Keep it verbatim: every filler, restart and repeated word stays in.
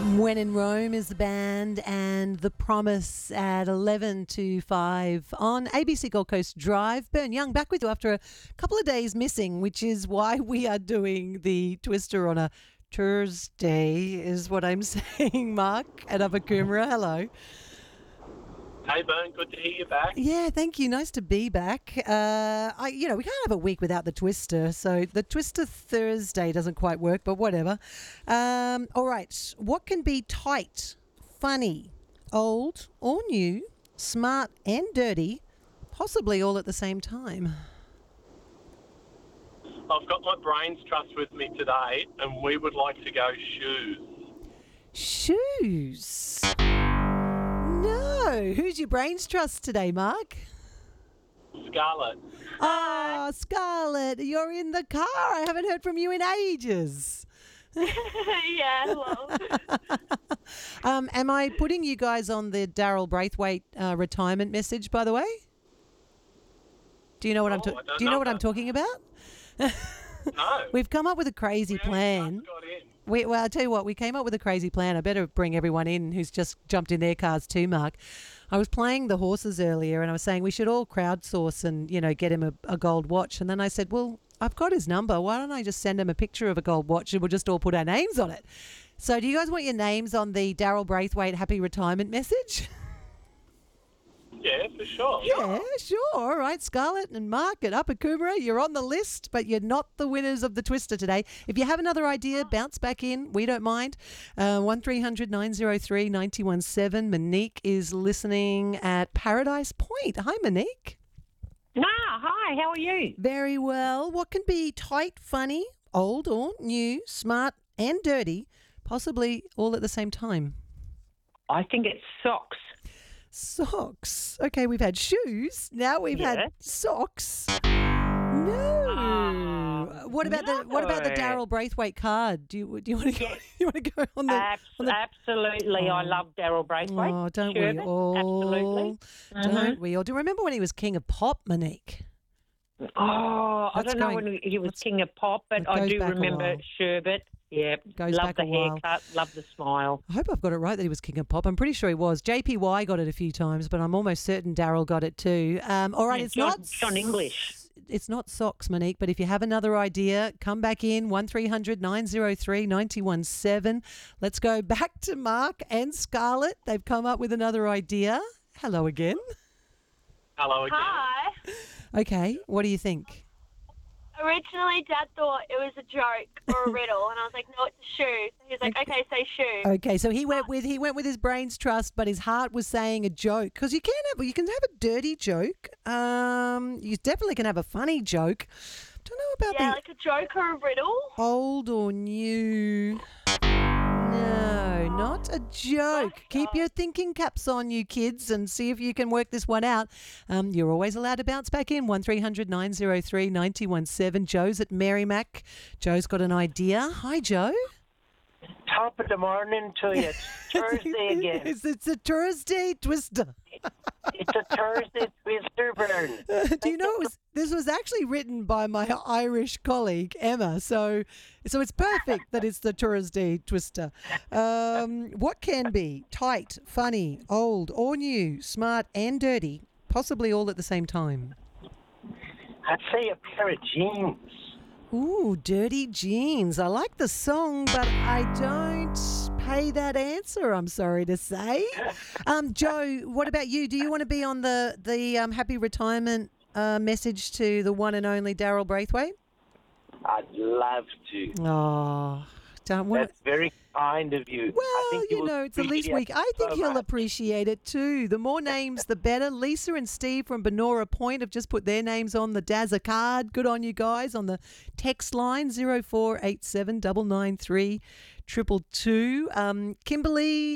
When in Rome is the band, and The Promise at eleven to five on A B C Gold Coast Drive. Burn Young back with you after a couple of days missing, which is why we are doing the Twister on a Thursday, is what I'm saying, Mark at Upper Coomera. Hello. Hey, Burn, good to hear you back. Yeah, thank you. Nice to be back. Uh, I, you know, we can't have a week without the Twister, so the Twister Thursday doesn't quite work, but whatever. Um, all right, what can be tight, funny, old or new, smart and dirty, possibly all at the same time? I've got my brains trust with me today, and we would like to go shoes. Shoes? No. Who's your brains trust today, Mark? Scarlett. Oh, Scarlett, you're in the car. I haven't heard from you in ages. Yeah, hello. um, am I putting you guys on the Daryl Braithwaite uh, retirement message, by the way? Do you know what I'm? Oh, Ta- I don't do you know, know what I'm that. talking about? No. We've come up with a crazy We only plan. just got in. We, well, I'll tell you what, we came up with a crazy plan. I better bring everyone in who's just jumped in their cars too, Mark. I was playing the horses earlier and I was saying we should all crowdsource and, you know, get him a, a gold watch. And then I said, well, I've got his number. Why don't I just send him a picture of a gold watch and we'll just all put our names on it? So do you guys want your names on the Daryl Braithwaite happy retirement message? Yeah, for sure. Yeah, sure. All right, Scarlett and Mark at Upper Coomera, you're on the list, but you're not the winners of the Twister today. If you have another idea, bounce back in. We don't mind. Uh, one three hundred nine oh three nine one seven. Monique is listening at Paradise Point. Hi, Monique. Nah, hi, how are you? Very well. What can be tight, funny, old or new, smart and dirty, possibly all at the same time? I think it's socks. Socks. Okay, we've had shoes. Now we've had Yeah. socks. No. Oh, what about the What about the no. Daryl Braithwaite card? Do you Do you want to go? You want to go on the? Abs- on the absolutely, I Oh. love Daryl Braithwaite. oh, don't we Sherbet, all? Absolutely. Don't we all? Do you remember when he was king of pop, Monique? Oh, I That's don't know going- when he was that's- king of pop, but it I goes do back a remember while. Sherbet. Yeah, Goes love back the a while. haircut, love the smile. I hope I've got it right that he was king of pop. I'm pretty sure he was. J P Y got it a few times, but I'm almost certain Daryl got it too. Um, all right, Yeah, it's John- not John English. It's not socks, Monique. But if you have another idea, come back in one three hundred nine oh three nine one seven. Let's go back to Mark and Scarlett. They've come up with another idea. Hello again. Hello again. Hi. Okay, what do you think? Originally, Dad thought it was a joke or a riddle, and I was like, no, it's a shoe. So he was like, okay, say shoe. Okay, so he went with he went with his brain's trust, but his heart was saying a joke because you can have you can have a dirty joke. Um, you definitely can have a funny joke. Don't know about Yeah, the like a joke or a riddle. old or new. No, not a joke. Keep your thinking caps on, you kids, and see if you can work this one out. Um, you're always allowed to bounce back in. one three hundred nine oh three nine one seven. Joe's at Merrimack. Joe's got an idea. Hi, Joe. Top of the morning to you. It's Thursday again. It's, it's a Thursday Twister. It's a Thursday twister burn. Do you know it was this was actually written by my Irish colleague Emma, so so it's perfect that it's the Thursday Twister. Um, what can be tight, funny, old or new, smart and dirty, possibly all at the same time? I'd say a pair of jeans. Ooh, dirty jeans. I like the song, but I don't pay that answer, I'm sorry to say. Um, Joe, what about you? Do you want to be on the, the um, happy retirement uh, message to the one and only Daryl Braithwaite? I'd love to. Oh, don't want That's very kind of you. I Well, think you will know, it's the least appreciate week. I think so he'll much. appreciate it too. The more names, the better. Lisa and Steve from Benora Point have just put their names on the Dazza card. Good on you guys on the text line zero four eight seven nine nine three triple two. Um, Kimberly